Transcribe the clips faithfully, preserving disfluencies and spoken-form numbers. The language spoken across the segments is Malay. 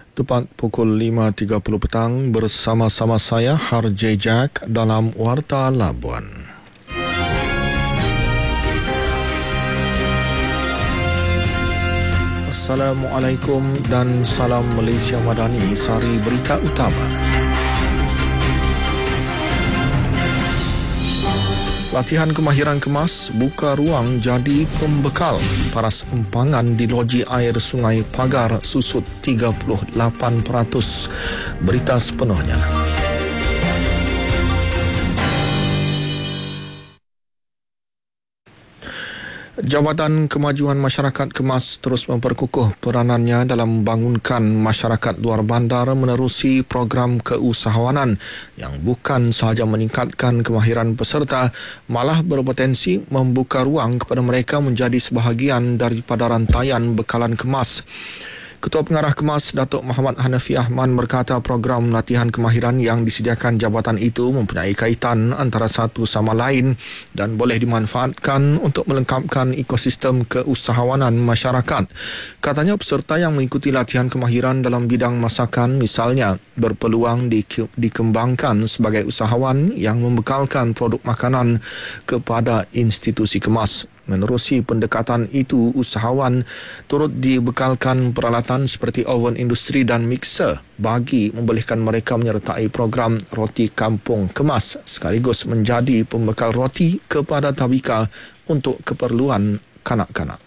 Tepat pukul lima tiga puluh petang bersama-sama saya Harjay Jack dalam Warta Labuan. Assalamualaikum dan salam Malaysia Madani. Sari berita utama. Latihan kemahiran kemas buka ruang jadi pembekal. Paras empangan di loji air Sungai Pagar susut tiga puluh lapan peratus. Berita sepenuhnya. Jabatan Kemajuan Masyarakat Kemas terus memperkukuh peranannya dalam membangunkan masyarakat luar bandar menerusi program keusahawanan yang bukan sahaja meningkatkan kemahiran peserta, malah berpotensi membuka ruang kepada mereka menjadi sebahagian daripada rantaian bekalan kemas. Ketua Pengarah Kemas Datuk Muhammad Hanafi Ahmad berkata program latihan kemahiran yang disediakan jabatan itu mempunyai kaitan antara satu sama lain dan boleh dimanfaatkan untuk melengkapkan ekosistem keusahawanan masyarakat. Katanya peserta yang mengikuti latihan kemahiran dalam bidang masakan misalnya berpeluang di, dikembangkan sebagai usahawan yang membekalkan produk makanan kepada institusi kemas. Menerusi pendekatan itu, usahawan turut dibekalkan peralatan seperti oven industri dan mixer bagi membolehkan mereka menyertai program roti kampung kemas sekaligus menjadi pembekal roti kepada tabika untuk keperluan kanak-kanak.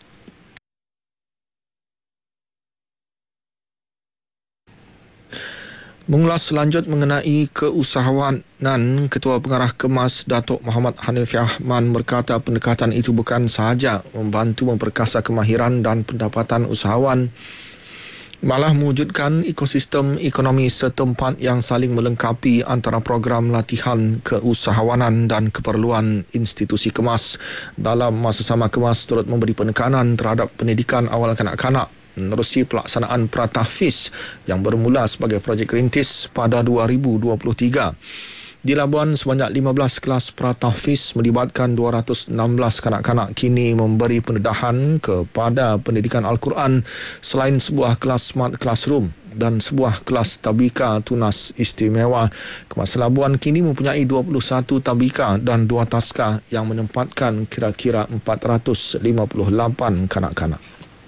Mengulas selanjut mengenai keusahawanan, Ketua Pengarah Kemas Datuk Muhammad Hanafi Ahmad berkata pendekatan itu bukan sahaja membantu memperkasa kemahiran dan pendapatan usahawan, malah mewujudkan ekosistem ekonomi setempat yang saling melengkapi antara program latihan keusahawanan dan keperluan institusi kemas. Dalam masa sama, kemas turut memberi penekanan terhadap pendidikan awal kanak-kanak menerusi pelaksanaan Pratahfiz yang bermula sebagai projek rintis pada dua ribu dua puluh tiga. Di Labuan, sebanyak lima belas kelas Pratahfiz melibatkan dua ratus enam belas kanak-kanak kini memberi pendedahan kepada pendidikan Al-Quran selain sebuah kelas Smart Classroom dan sebuah kelas tabika tunas istimewa. Kemas Labuan kini mempunyai dua puluh satu tabika dan dua taska yang menempatkan kira-kira empat ratus lima puluh lapan kanak-kanak.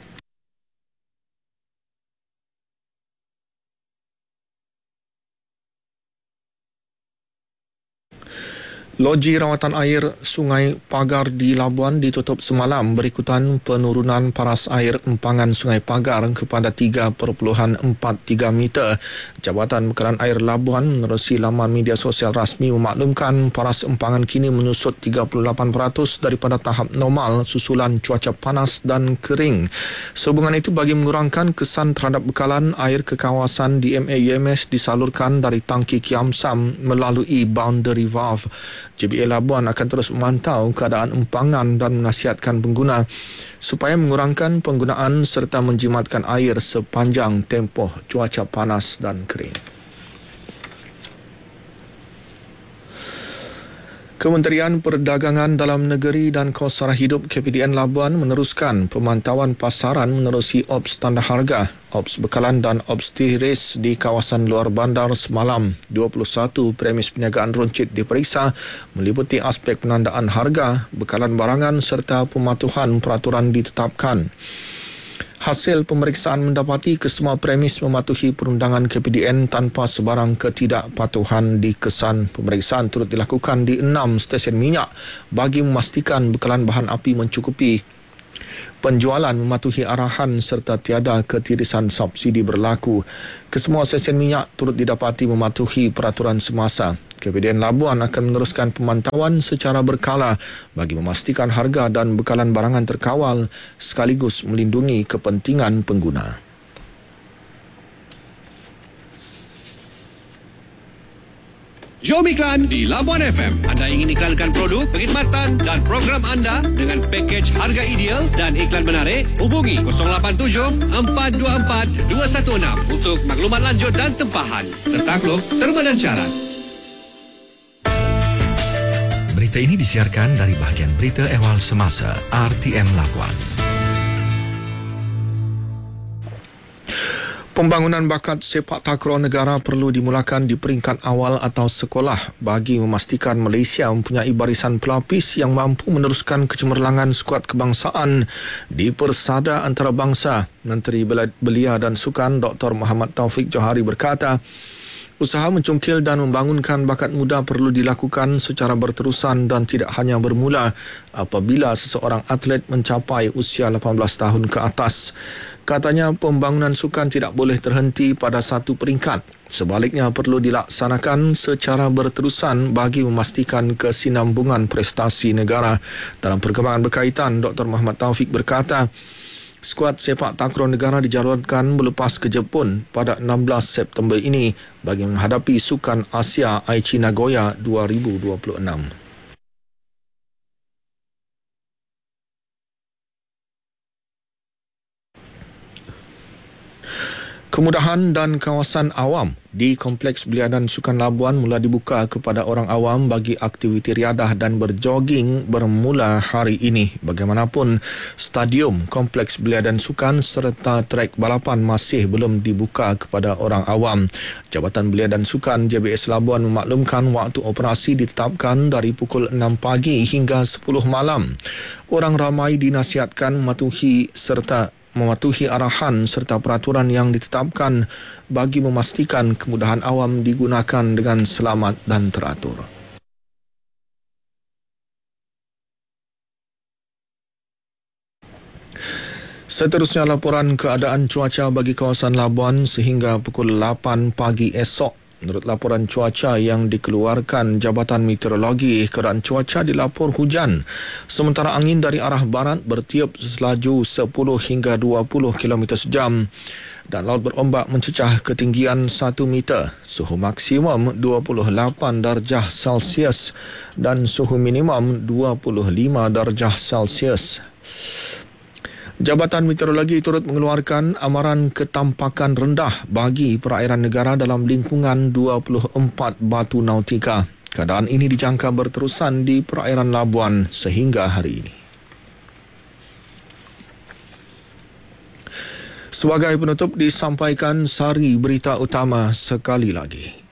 Loji rawatan air Sungai Pagar di Labuan ditutup semalam berikutan penurunan paras air empangan Sungai Pagar kepada tiga perpuluhan empat tiga meter. Jabatan Bekalan Air Labuan menerusi laman media sosial rasmi memaklumkan paras empangan kini menyusut tiga puluh lapan peratus daripada tahap normal susulan cuaca panas dan kering. Sehubungan itu, bagi mengurangkan kesan terhadap bekalan air ke kawasan D M A U M S disalurkan dari tangki Kiam Sam melalui boundary valve. J B A Labuan akan terus memantau keadaan empangan dan menasihatkan pengguna supaya mengurangkan penggunaan serta menjimatkan air sepanjang tempoh cuaca panas dan kering. Kementerian Perdagangan Dalam Negeri dan Kos Sara Hidup K P D N Labuan meneruskan pemantauan pasaran menerusi Ops Tanda Harga, Ops Bekalan dan Ops Tiris di kawasan luar bandar semalam. dua puluh satu premis perniagaan runcit diperiksa meliputi aspek penandaan harga, bekalan barangan serta pematuhan peraturan ditetapkan. Hasil pemeriksaan mendapati kesemua premis mematuhi perundangan K P D N tanpa sebarang ketidakpatuhan dikesan. Pemeriksaan turut dilakukan di enam stesen minyak bagi memastikan bekalan bahan api mencukupi. Penjualan mematuhi arahan serta tiada ketirisan subsidi berlaku. Kesemua stesen minyak turut didapati mematuhi peraturan semasa. K P D N Labuan akan meneruskan pemantauan secara berkala bagi memastikan harga dan bekalan barangan terkawal sekaligus melindungi kepentingan pengguna. Jom iklan di Labuan F M. Anda ingin iklankan produk, perkhidmatan dan program anda dengan pakej harga ideal dan iklan menarik? Hubungi kosong lapan tujuh empat dua empat dua satu enam untuk maklumat lanjut dan tempahan. Tertakluk, terma dan syarat. Berita ini disiarkan dari bahagian Berita Ehwal Semasa R T M Labuan. Pembangunan bakat sepak takraw negara perlu dimulakan di peringkat awal atau sekolah bagi memastikan Malaysia mempunyai barisan pelapis yang mampu meneruskan kecemerlangan skuad kebangsaan di persada antarabangsa. Menteri Belia dan Sukan Doktor Muhammad Taufik Johari berkata, usaha mencungkil dan membangunkan bakat muda perlu dilakukan secara berterusan dan tidak hanya bermula apabila seseorang atlet mencapai usia lapan belas tahun ke atas. Katanya pembangunan sukan tidak boleh terhenti pada satu peringkat. Sebaliknya perlu dilaksanakan secara berterusan bagi memastikan kesinambungan prestasi negara. Dalam perkembangan berkaitan, Doktor Muhammad Taufik berkata, skuad sepak takraw negara dijadualkan melepas ke Jepun pada enam belas September ini bagi menghadapi Sukan Asia Aichi Nagoya dua ribu dua puluh enam. Kemudahan dan kawasan awam di Kompleks Belia dan Sukan Labuan mula dibuka kepada orang awam bagi aktiviti riadah dan berjoging bermula hari ini. Bagaimanapun, stadium Kompleks Belia dan Sukan serta trek balapan masih belum dibuka kepada orang awam. Jabatan Belia dan Sukan J B S Labuan memaklumkan waktu operasi ditetapkan dari pukul enam pagi hingga sepuluh malam. Orang ramai dinasihatkan mematuhi serta mematuhi arahan serta peraturan yang ditetapkan bagi memastikan kemudahan awam digunakan dengan selamat dan teratur. Seterusnya laporan keadaan cuaca bagi kawasan Labuan sehingga pukul lapan pagi esok. Menurut laporan cuaca yang dikeluarkan Jabatan Meteorologi, keadaan cuaca dilapor hujan. Sementara angin dari arah barat bertiup selaju sepuluh hingga dua puluh kilometer sejam dan laut berombak mencecah ketinggian satu meter. Suhu maksimum dua puluh lapan darjah Celsius dan suhu minimum dua puluh lima darjah Celsius. Jabatan Meteorologi turut mengeluarkan amaran ketampakan rendah bagi perairan negara dalam lingkungan dua puluh empat batu nautika. Keadaan ini dijangka berterusan di perairan Labuan sehingga hari ini. Sebagai penutup disampaikan sari berita utama sekali lagi.